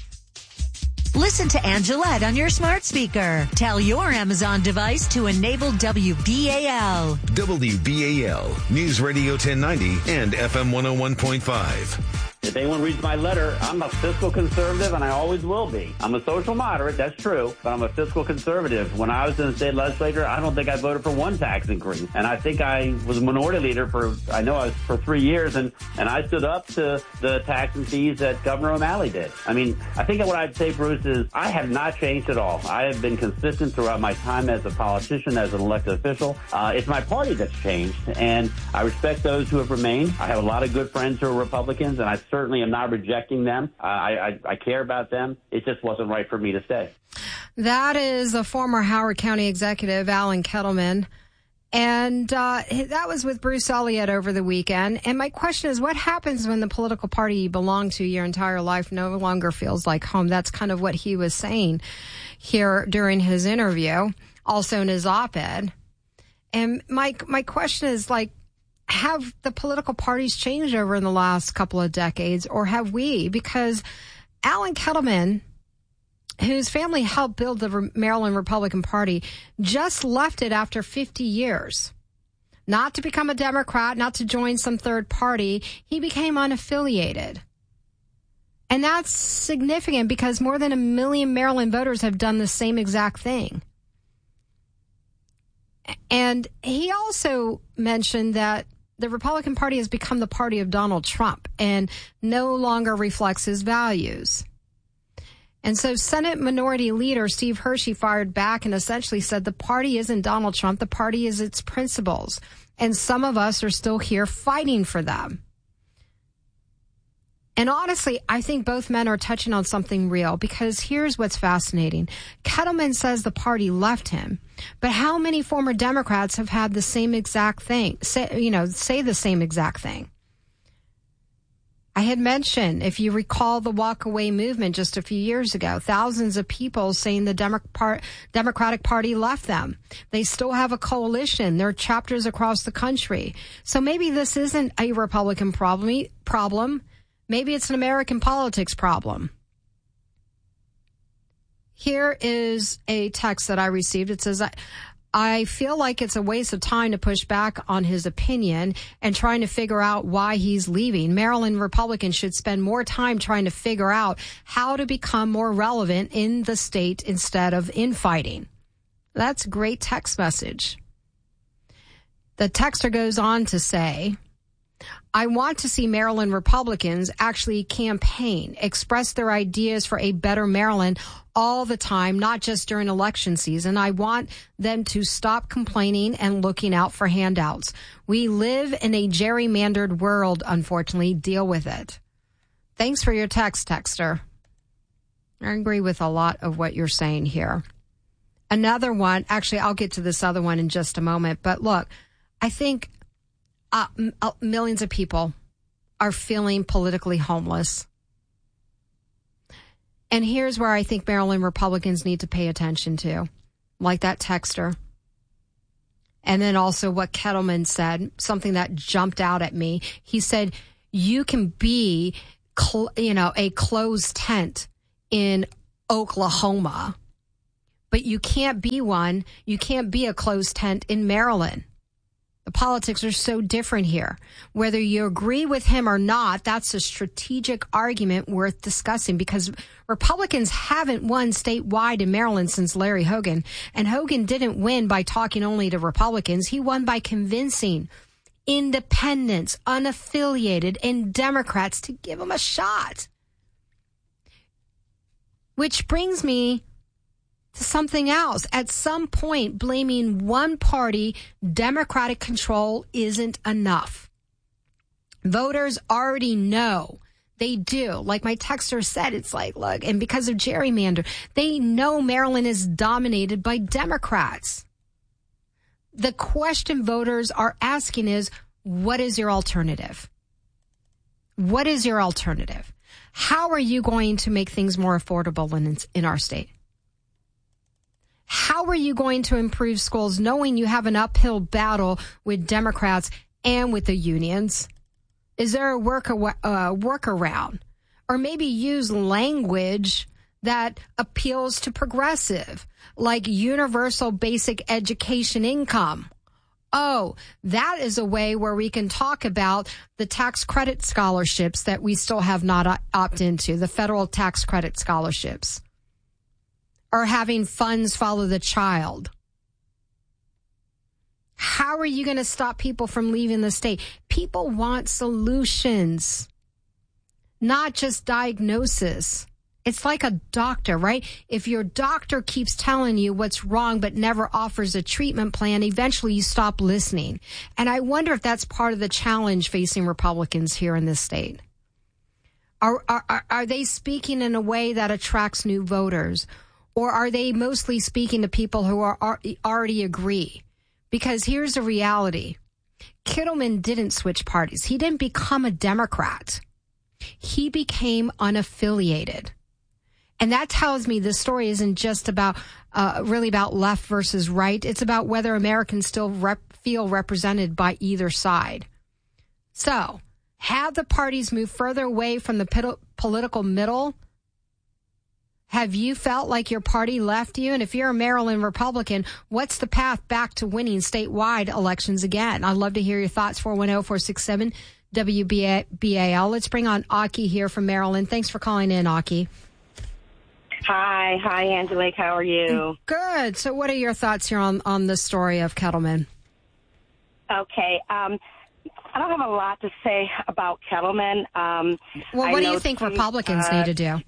Listen to Angelette on your smart speaker. Tell your Amazon device to enable W B A L. W B A L News Radio ten ninety and F M one oh one point five. If anyone reads my letter, I'm a fiscal conservative, and I always will be. I'm a social moderate, that's true, but I'm a fiscal conservative. When I was in the state legislature, I don't think I voted for one tax increase. And I think I was a minority leader for, I know I was for three years, and, and I stood up to the tax and fees that Governor O'Malley did. I mean, I think what I'd say, Bruce, is I have not changed at all. I have been consistent throughout my time as a politician, as an elected official. Uh, it's my party that's changed, and I respect those who have remained. I have a lot of good friends who are Republicans, and I certainly am not rejecting them. Uh, I, I, I care about them. It just wasn't right for me to stay. That is a former Howard County executive, Alan Kettleman. And uh, that was with Bruce Elliott over the weekend. And my question is, what happens when the political party you belong to your entire life no longer feels like home? That's kind of what he was saying here during his interview, also in his op-ed. And my my question is, like, have the political parties changed over in the last couple of decades, or have we? Because Alan Kettleman, whose family helped build the Maryland Republican Party, just left it after fifty years. Not to become a Democrat, not to join some third party. He became unaffiliated. And that's significant because more than a million Maryland voters have done the same exact thing. And he also mentioned that the Republican Party has become the party of Donald Trump and no longer reflects his values. And so Senate Minority Leader Steve Hershey fired back and essentially said the party isn't Donald Trump, the party is its principles. And some of us are still here fighting for them. And honestly, I think both men are touching on something real, because here's what's fascinating. Kettleman says the party left him, but how many former Democrats have had the same exact thing, say, you know, say the same exact thing? I had mentioned, if you recall the walkaway movement just a few years ago, thousands of people saying the Demo- Par- Democratic Party left them. They still have a coalition. There are chapters across the country. So maybe this isn't a Republican problem. problem. Maybe it's an American politics problem. Here is a text that I received. It says, I feel like it's a waste of time to push back on his opinion and trying to figure out why he's leaving. Maryland Republicans should spend more time trying to figure out how to become more relevant in the state instead of infighting. That's a great text message. The texter goes on to say, I want to see Maryland Republicans actually campaign, express their ideas for a better Maryland all the time, not just during election season. I want them to stop complaining and looking out for handouts. We live in a gerrymandered world, unfortunately. Deal with it. Thanks for your text, texter. I agree with a lot of what you're saying here. Another one, actually, I'll get to this other one in just a moment. But look, I think Uh, m- uh, millions of people are feeling politically homeless. And here's where I think Maryland Republicans need to pay attention to, like that texter. And then also what Kettleman said, something that jumped out at me. He said, you can be, cl- you know, a closed tent in Oklahoma, but you can't be one. You can't be a closed tent in Maryland. The politics are so different here. Whether you agree with him or not, that's a strategic argument worth discussing because Republicans haven't won statewide in Maryland since Larry Hogan. And Hogan didn't win by talking only to Republicans. He won by convincing independents, unaffiliated, and Democrats to give him a shot. Which brings me to something else. At some point, blaming one party Democratic control isn't enough. Voters already know. They do. Like my texter said, it's like, look, and because of gerrymander, they know Maryland is dominated by Democrats. The question voters are asking is, what is your alternative? What is your alternative? How are you going to make things more affordable in, in our state? How are you going to improve schools knowing you have an uphill battle with Democrats and with the unions? Is there a work uh, workaround? Or maybe use language that appeals to progressive, like universal basic education income. Oh, that is a way where we can talk about the tax credit scholarships that we still have not opted into, the federal tax credit scholarships. Or having funds follow the child. How are you going to stop people from leaving the state? People want solutions, not just diagnosis. It's like a doctor, right? If your doctor keeps telling you what's wrong but never offers a treatment plan, eventually you stop listening. And I wonder if that's part of the challenge facing Republicans here in this state. Are, are, are they speaking in a way that attracts new voters? Or are they mostly speaking to people who are, are already agree? Because here's the reality. Kittleman didn't switch parties. He didn't become a Democrat. He became unaffiliated. And that tells me the story isn't just about, uh, really about left versus right. It's about whether Americans still rep- feel represented by either side. So, have the parties move further away from the pit- political middle? Have you felt like your party left you? And if you're a Maryland Republican, what's the path back to winning statewide elections again? I'd love to hear your thoughts. four one zero, four six seven, W B A L. Let's bring on Aki here from Maryland. Thanks for calling in, Aki. Hi. Hi, Angelique. How are you? Good. So what are your thoughts here on, on the story of Kettleman? Okay. Um, I don't have a lot to say about Kettleman. Um, well, what do you think some, Republicans uh, need to do?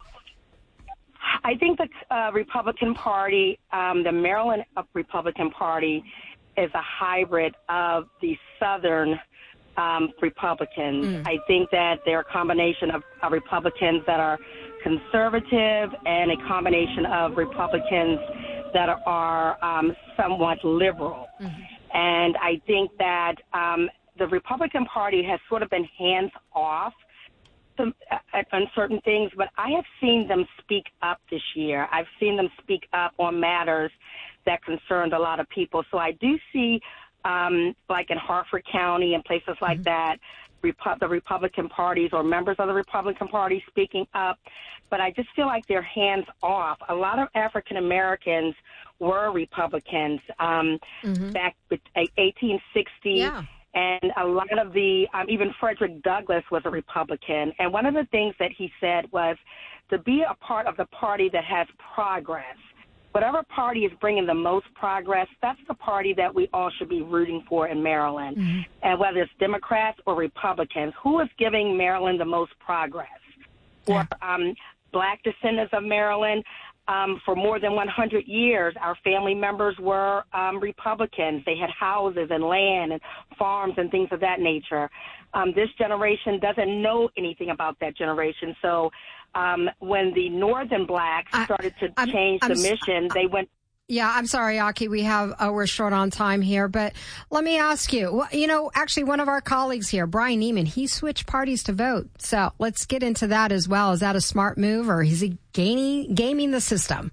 I think the uh, Republican Party, um, the Maryland Republican Party, is a hybrid of the Southern um, Republicans. Mm. I think that they're a combination of, of Republicans that are conservative and a combination of Republicans that are um, somewhat liberal. Mm-hmm. And I think that um, the Republican Party has sort of been hands-off Some, uh, on certain things, but I have seen them speak up this year. I've seen them speak up on matters that concerned a lot of people. So I do see, um, like in Harford County and places like mm-hmm. that, Repu- the Republican parties or members of the Republican Party speaking up, but I just feel like they're hands off. A lot of African Americans were Republicans um, mm-hmm. back in eighteen sixty. Yeah. And a lot of the, um, even Frederick Douglass was a Republican. And one of the things that he said was to be a part of the party that has progress. Whatever party is bringing the most progress, that's the party that we all should be rooting for in Maryland. Mm-hmm. And whether it's Democrats or Republicans, who is giving Maryland the most progress? For um, black descendants of Maryland, um, for more than one hundred years, our family members were um, Republicans. They had houses and land and farms and things of that nature. Um, this generation doesn't know anything about that generation. So um, when the Northern blacks started to I, change I'm, the I'm, mission, they went. Yeah, I'm sorry, Aki. We have uh, we're short on time here, but let me ask you. You know, actually, one of our colleagues here, Brian Neiman, he switched parties to vote. So let's get into that as well. Is that a smart move, or is he gaining, gaming the system?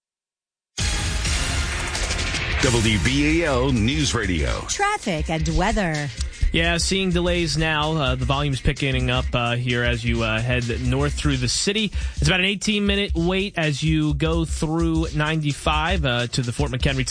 W B A L News Radio. Traffic and weather. Yeah, seeing delays now. Uh, the volume's picking up uh, here as you uh, head north through the city. It's about an eighteen-minute wait as you go through ninety-five uh, to the Fort McHenry